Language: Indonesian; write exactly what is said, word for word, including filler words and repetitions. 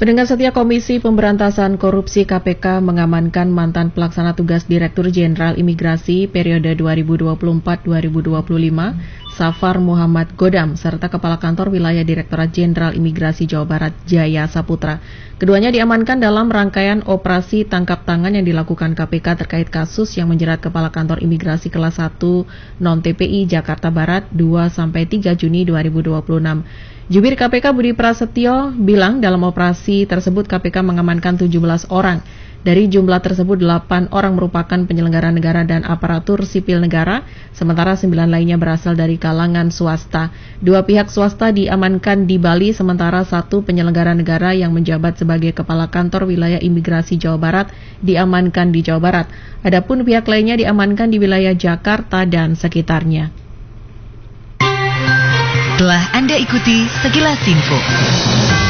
Pendengar setia Komisi Pemberantasan Korupsi K P K mengamankan mantan pelaksana tugas Direktur Jenderal Imigrasi periode dua ribu dua puluh empat sampai dua ribu dua puluh lima, Safar Muhammad Godam, serta Kepala Kantor Wilayah Direktorat Jenderal Imigrasi Jawa Barat, Jaya Saputra. Keduanya diamankan dalam rangkaian operasi tangkap tangan yang dilakukan K P K terkait kasus yang menjerat Kepala Kantor Imigrasi kelas satu non-T P I Jakarta Barat dua sampai tiga Juni dua ribu dua puluh enam. Jubir K P K Budi Prasetyo bilang dalam operasi tersebut K P K mengamankan tujuh belas orang. Dari jumlah tersebut delapan orang merupakan penyelenggara negara dan aparatur sipil negara, sementara sembilan lainnya berasal dari kalangan swasta. Dua pihak swasta diamankan di Bali, sementara satu penyelenggara negara yang menjabat sebagai Kepala Kantor Wilayah Imigrasi Jawa Barat diamankan di Jawa Barat. Adapun pihak lainnya diamankan di wilayah Jakarta dan sekitarnya. Telah Anda ikuti sekilas info.